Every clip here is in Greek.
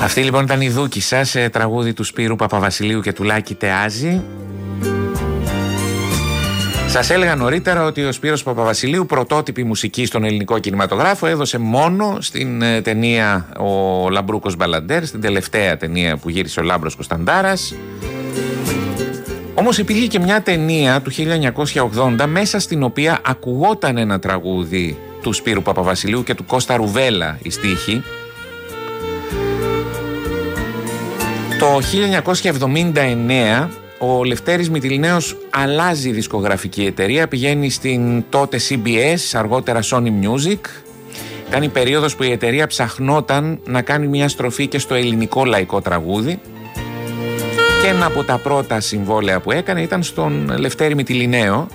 Αυτή λοιπόν ήταν η Δούκισσα σε τραγούδι του Σπύρου Παπαβασιλείου και του Λάκη Τεάζη. Σας έλεγα νωρίτερα ότι ο Σπύρος Παπαβασιλείου, πρωτότυπη μουσική στον ελληνικό κινηματογράφο, έδωσε μόνο στην ταινία Ο Λαμπρούκος Μπαλαντέρ, στην τελευταία ταινία που γύρισε ο Λάμπρος Κωνσταντάρας. Όμως υπήρχε και μια ταινία του 1980 μέσα στην οποία ακουγόταν ένα τραγούδι του Σπύρου Παπαβασιλείου και του Κώστα Ρουβέλα η στίχη. Το 1979 ο Λευτέρης Μυτιληναίος αλλάζει δισκογραφική εταιρεία, πηγαίνει στην τότε CBS, αργότερα Sony Music. Ήταν η περίοδος που η εταιρεία ψαχνόταν να κάνει μια στροφή και στο ελληνικό λαϊκό τραγούδι. Και ένα από τα πρώτα συμβόλαια που έκανε ήταν στον Λευτέρη Μυτιληναίο,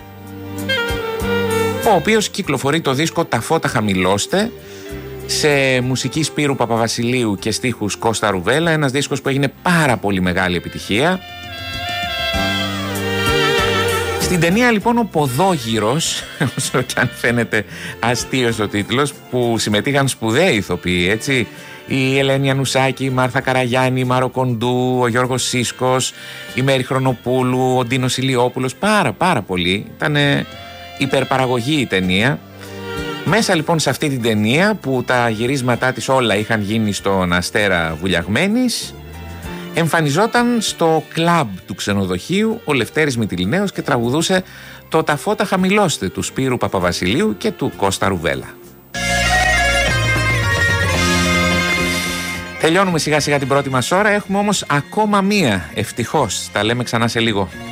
ο οποίος κυκλοφορεί το δίσκο «Τα φώτα χαμηλώστε» σε μουσική Σπύρου Παπαβασιλείου και στίχους Κώστα Ρουβέλα, ένας δίσκος που έγινε πάρα πολύ μεγάλη επιτυχία. Στην ταινία λοιπόν ο Ποδόγυρος, όσο και αν φαίνεται αστείος ο τίτλος, που συμμετείχαν σπουδαίοι ηθοποιοί, έτσι, η Ελένη Ανουσάκη, η Μάρθα Καραγιάννη, η Μάρο Κοντού, ο Γιώργος Σίσκος, η Μέρη Χρονοπούλου, ο Ντίνος Ηλιόπουλος, πάρα πολύ. Ήταν υπερπαραγωγή η ταινία. Μέσα λοιπόν σε αυτή την ταινία, που τα γυρίσματά της όλα είχαν γίνει στον Αστέρα Βουλιαγμένης, εμφανιζόταν στο κλαμπ του ξενοδοχείου ο Λευτέρης Μυτιληναίος και τραγουδούσε το «Τα φώτα χαμηλώστε» του Σπύρου Παπαβασιλείου και του Κώστα Ρουβέλα. Τελειώνουμε σιγά σιγά την πρώτη μας ώρα, έχουμε όμως ακόμα μία, ευτυχώς. Τα λέμε ξανά σε λίγο.